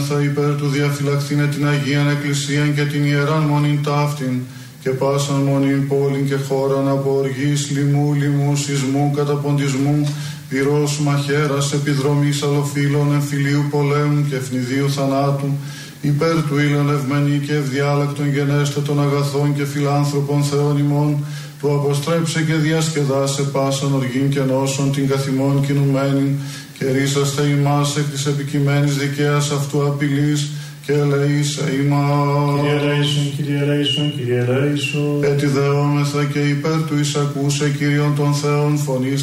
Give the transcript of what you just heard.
δεόμεθα υπέρ του διαφυλακτήνε την Αγίαν Εκκλησίαν και την Ιεράν Μονήν ταύτην και πάσαν μονήν πόλην και χώραν από οργής, λοιμού, σεισμού, καταποντισμού, πυρός, μαχαίρας, επιδρομής, αλλοφύλων, εμφυλίου πολέμου και ευνηδίου θανάτου, υπέρ του ήλιον ευμένη και ευδιάλακτον γενέστε των αγαθών και φιλάνθρωπων Θεών ημών, του αποστρέψε και διασκεδάσε πάσαν οργήν και νόσον την καθημών κινουμένην, και ρίσαστε ημάς εκ της επικειμένης δικαίας αυτού απειλής, και ελεήσε ημάς. Κύριε ελέησον, Κύριε ελέησον, Κύριε ελέησον. Ετιδεόμεθα και υπέρ του εισακούσε Κύριον των Θεών φωνής